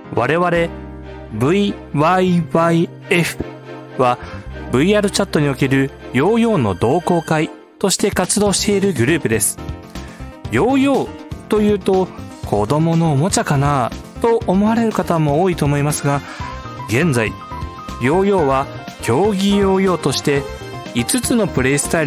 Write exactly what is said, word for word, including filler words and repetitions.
我々 ブイワイワイエフ は ブイアール チャットにおけるヨーヨーの同好会として活動しているグループです。ヨーヨーというと子供のおもちゃかなと思われる方も多いと思いますが、現在ヨーヨーは競技ヨーヨーとしていつつのプレイスタイル